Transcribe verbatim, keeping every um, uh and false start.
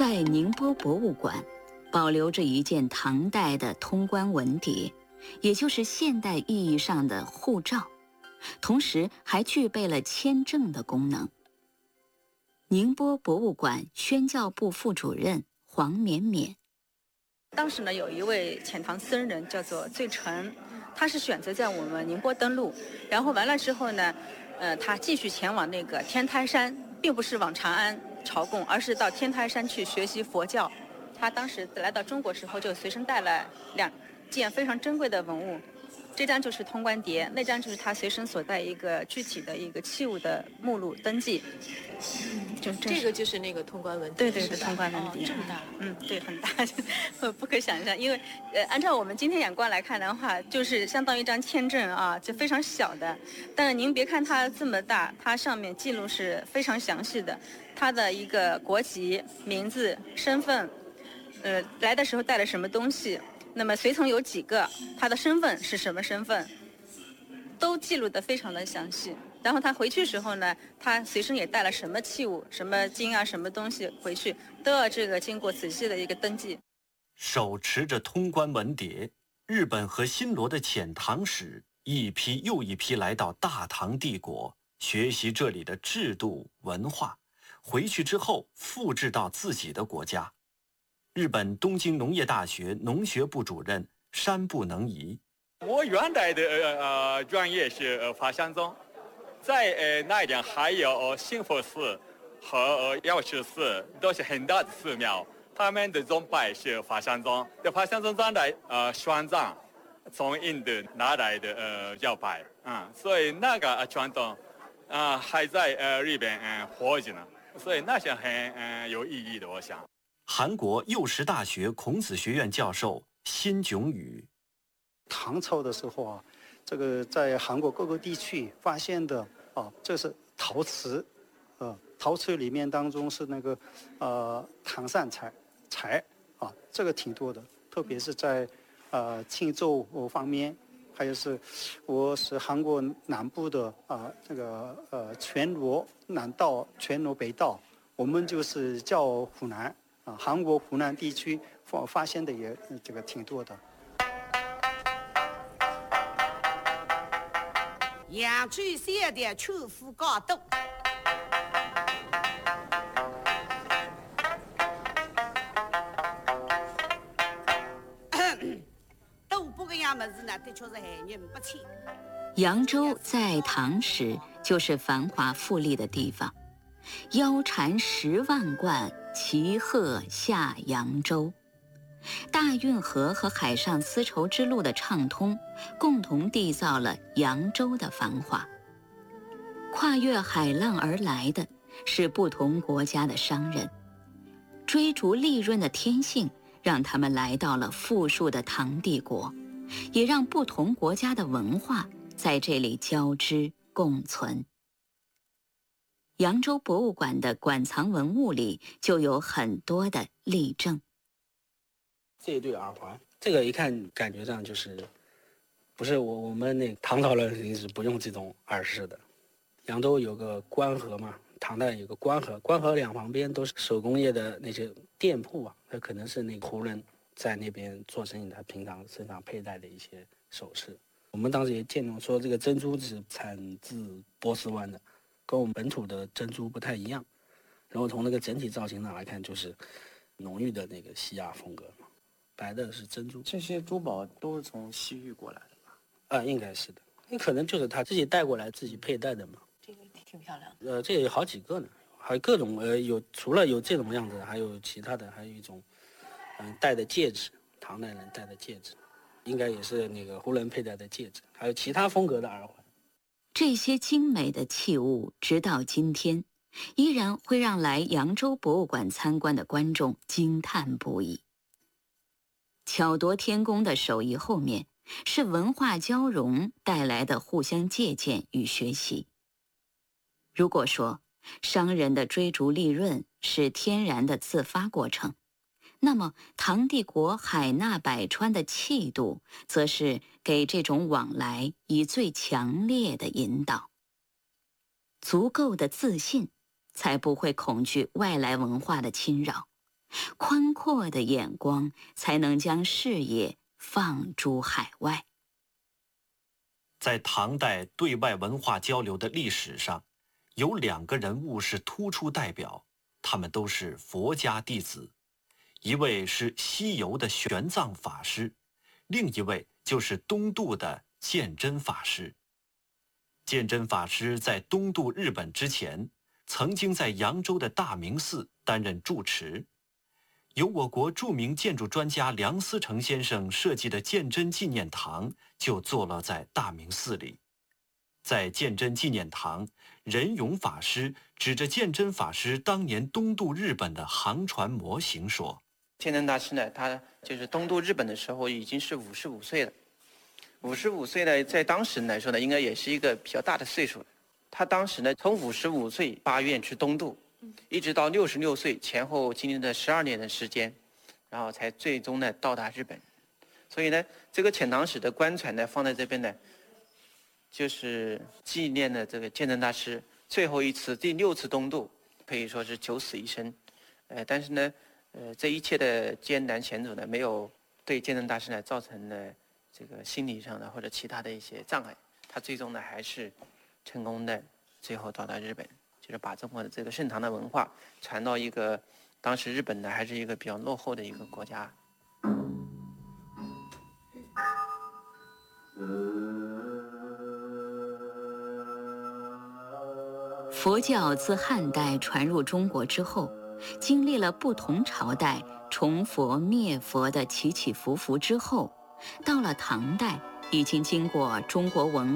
在宁波博物馆，保留着一件唐代的通关文牒，也就是现代意义上的护照，同时还具备了签证的功能。宁波博物馆宣教部副主任黄绵绵。 当时呢，有一位遣唐僧人叫做醉澄，他是选择在我们宁波登陆，然后完了之后呢，呃，他继续前往那个天台山，并不是往长安朝贡，而是到天台山去学习佛教。他当时来到中国时候，就随身带了两件非常珍贵的文物，这张就是通关牒，那张就是他随身所带一个具体的一个器物的目录登记。 就这个就是那个通关文牒， 对对对，通关文牒、 哦、这么大， 嗯，对，很大，不可想象。因为呃，按照我们今天眼光来看的话，就是相当于一张签证啊，就非常小的。但是您别看它这么大，它上面记录是非常详细的，它的一个国籍、名字、身份，呃，来的时候带了什么东西，那么随从有几个，他的身份是什么身份，都记录得非常的详细。然后他回去时候呢，他随身也带了什么器物、什么经啊、什么东西回去，都要这个经过仔细的一个登记。 手持着通关文牒，日本和新罗的遣唐使一批又一批来到大唐帝国，学习这里的制度文化，回去之后复制到自己的国家。日本东京农业大学农学部主任山部能仪， 我原来的呃专业是呃法相宗。在呃那一点还有呃兴福寺和呃药师寺，都是很大的寺庙，他们的宗派是法相宗。这法相宗在来呃宣藏，从印度拿来的呃教派啊、嗯，所以那个传统啊、呃、还在呃日本嗯、呃、活着呢，所以那是很嗯、呃、有意义的，我想。 韩国幼师大学孔子学院教授辛炯宇， 唐朝的时候啊。这个在韩国各个地区发现的啊，这是陶瓷，呃，陶瓷里面当中是那个呃唐善材材啊，这个挺多的，特别是在呃庆州方面，还有是我是韩国南部的啊、呃、这个呃全罗南道、全罗北道，我们就是叫湖南啊，韩国湖南地区发发现的也这个挺多的。 扬州县的秋富高度，都不个样么子呢，的确是害人不浅。 扬州在唐时就是繁华富丽的地方，腰缠十万贯，骑鹤下扬州。大运河和海上丝绸之路的畅通，共同缔造了扬州的繁华。跨越海浪而来的是不同国家的商人，追逐利润的天性让他们来到了富庶的唐帝国，也让不同国家的文化在这里交织共存。扬州博物馆的馆藏文物里就有很多的例证。 这一对耳环，这个一看感觉上就是，不是我我们那唐朝人肯定是不用这种耳饰的。扬州有个官河嘛，唐代有个官河，官河两旁边都是手工业的那些店铺啊，那可能是那个胡人在那边做生意，他平常身上佩戴的一些首饰。我们当时也见到说，这个珍珠是产自波斯湾的，跟我们本土的珍珠不太一样。然后从那个整体造型上来看，就是浓郁的那个西亚风格。白的是珍珠， 这些珠宝都是从西域过来的吧？ 啊，应该是的，你可能就是他自己带过来、自己佩戴的嘛。 这个挺漂亮的。 呃，这有好几个呢，还有各种呃，有除了有这种样子，还有其他的，还有一种嗯、呃、戴的戒指，唐代人戴的戒指，应该也是那个胡人佩戴的戒指，还有其他风格的耳环。 这些精美的器物，直到今天，依然会让来扬州博物馆参观的观众惊叹不已。巧夺天工的手艺后面，是文化交融带来的互相借鉴与学习。如果说商人的追逐利润是天然的自发过程，那么唐帝国海纳百川的气度，则是给这种往来以最强烈的引导。足够的自信，才不会恐惧外来文化的侵扰， 宽阔的眼光才能将视野放诸海外。 在唐代对外文化交流的历史上，有两个人物是突出代表，他们都是佛家弟子，一位是西游的玄奘法师，另一位就是东渡的鉴真法师。鉴真法师在东渡日本之前，曾经在扬州的大明寺担任住持。由我国著名建筑专家梁思成先生设计的鉴真纪念堂就坐落在大明寺里。在鉴真纪念堂，仁勇法师指着鉴真法师当年东渡日本的航船模型说：“ 鉴真大师呢，他就是东渡日本的时候已经是五十五岁了。五十五岁呢，在当时来说呢，应该也是一个比较大的岁数了。他当时呢，从五十五岁发愿去东渡。”一直到六十六岁前后经历了十二年的时间，然后才最终呢到达日本。所以呢，这个遣唐使的官船呢放在这边呢，就是纪念了这个鉴真大师最后一次第六次东渡，可以说是九死一生。呃，但是呢，呃，这一切的艰难险阻呢，没有对鉴真大师呢造成了这个心理上的或者其他的一些障碍。他最终呢还是成功的最后到达日本。就是把中国的这个盛唐的文化传到一个当时日本呢还是一个比较落后的一个国家。 佛教自汉代传入中国之后，经历了不同朝代崇佛灭佛的起起伏伏之后，到了唐代，已经经过中国文